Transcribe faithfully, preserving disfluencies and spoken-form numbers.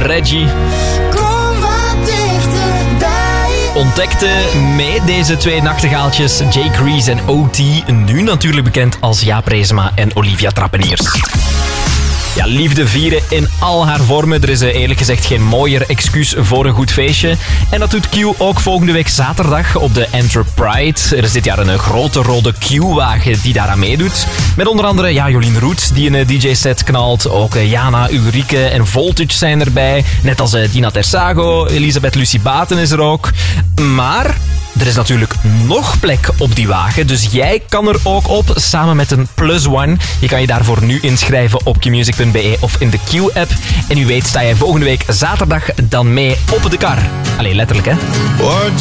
Reggie. Kom wat dichterbij. Ontdekte met deze twee nachtegaaltjes Jake Reese en O T, nu natuurlijk bekend als Jaap Reesema en Olivia Trappeniers. Ja, liefde vieren in al haar vormen. Er is eerlijk gezegd geen mooier excuus voor een goed feestje. En dat doet Q ook volgende week zaterdag op de Enterpride. Er is dit jaar een grote rode Q-wagen die daaraan meedoet. Met onder andere ja, Jolien Roet die een D J-set knalt. Ook Jana, Ulrike en Voltage zijn erbij. Net als Dina Tersago, Elisabeth Lucie Baten is er ook. Maar er is natuurlijk nog plek op die wagen, dus jij kan er ook op, samen met een plus one. Je kan je daarvoor nu inschrijven op qmusic punt be of in de Q-app. En u weet sta jij volgende week zaterdag dan mee op de kar. Allee, letterlijk hè. What